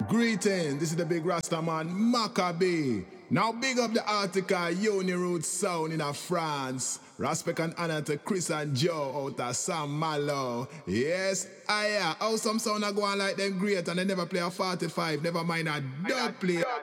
Greetings, this is the big Rasta man, Maccabee. Now big up the article Uni Root Sound in France. Respect and honor to Chris and Joe out of Sam Malo. Yes, how some sound are going like them great and they never play a 45, never mind a dub play.